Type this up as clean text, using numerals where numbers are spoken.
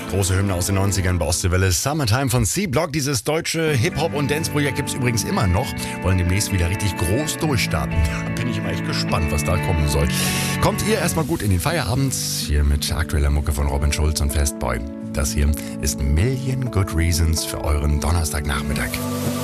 Große Hymne aus den 90ern bei Ostwelle. Summertime von C-Block. Dieses deutsche Hip-Hop- und Dance-Projekt gibt es übrigens immer noch. Wollen demnächst wieder richtig groß durchstarten. Da bin ich immer echt gespannt, was da kommen soll. Kommt ihr erstmal gut in den Feierabend. Hier mit aktueller Mucke von Robin Schulz und Fastboy. Das hier ist Million Good Reasons für euren Donnerstagnachmittag.